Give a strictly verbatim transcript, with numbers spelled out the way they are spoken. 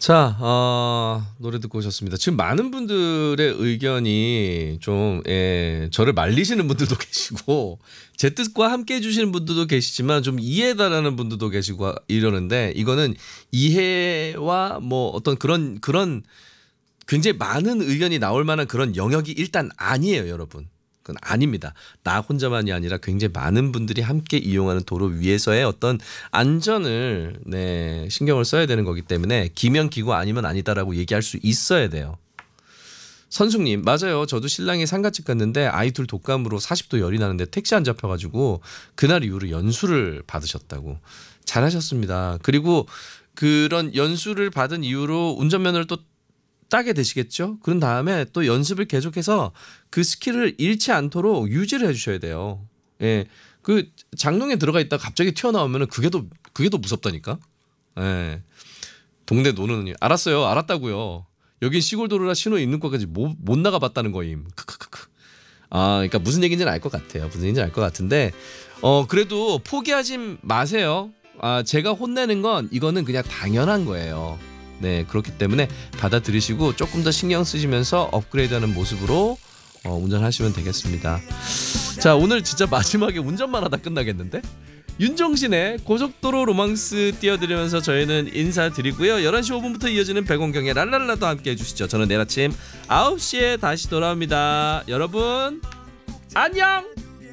자, 어, 노래 듣고 오셨습니다. 지금 많은 분들의 의견이 좀, 예, 저를 말리시는 분들도 계시고, 제 뜻과 함께 해주시는 분들도 계시지만, 좀 이해해달라는 분들도 계시고 이러는데, 이거는 이해와 뭐 어떤 그런, 그런 굉장히 많은 의견이 나올 만한 그런 영역이 일단 아니에요, 여러분. 그건 아닙니다. 나 혼자만이 아니라 굉장히 많은 분들이 함께 이용하는 도로 위에서의 어떤 안전을 네, 신경을 써야 되는 거기 때문에 기면 기고 아니면 아니다라고 얘기할 수 있어야 돼요. 선숙님 맞아요. 저도 신랑이 상가집 갔는데 아이 둘 독감으로 사십 도 열이 나는데 택시 안 잡혀가지고 그날 이후로 연수를 받으셨다고. 잘하셨습니다. 그리고 그런 연수를 받은 이후로 운전면허를 또 따게 되시겠죠. 그런 다음에 또 연습을 계속해서 그 스킬을 잃지 않도록 유지를 해주셔야 돼요. 예, 그 장롱에 들어가 있다 갑자기 튀어나오면은 그게 더 그게 더 무섭다니까. 예, 동네 노는 알았어요, 알았다고요. 여긴 시골 도로라 신호 있는 것까지 못, 못 나가봤다는 거임. 크크크크. 아, 그러니까 무슨 얘기인지는 알 것 같아요. 무슨 얘기인지 알 것 같은데, 어 그래도 포기하지 마세요. 아, 제가 혼내는 건 이거는 그냥 당연한 거예요. 네, 그렇기 때문에 받아들이시고 조금 더 신경 쓰시면서 업그레이드하는 모습으로 어, 운전하시면 되겠습니다. 자, 오늘 진짜 마지막에 운전만 하다 끝나겠는데? 윤종신의 고속도로 로망스 띄워드리면서 저희는 인사드리고요. 열한 시 오 분부터 이어지는 백원경의 랄랄라도 함께 해주시죠. 저는 내일 아침 아홉 시에 다시 돌아옵니다. 여러분 안녕.